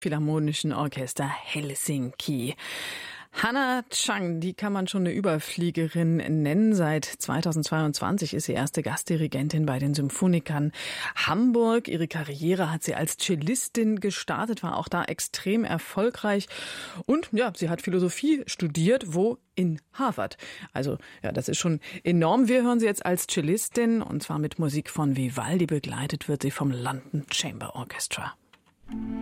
Philharmonischen Orchester Helsinki. Hannah Chang, die kann man schon eine Überfliegerin nennen. Seit 2022 ist sie erste Gastdirigentin bei den Symphonikern Hamburg. Ihre Karriere hat sie als Cellistin gestartet, war auch da extrem erfolgreich. Und ja, sie hat Philosophie studiert, wo? In Harvard. Also ja, das ist schon enorm. Wir hören sie jetzt als Cellistin und zwar mit Musik von Vivaldi. Begleitet wird sie vom London Chamber Orchestra.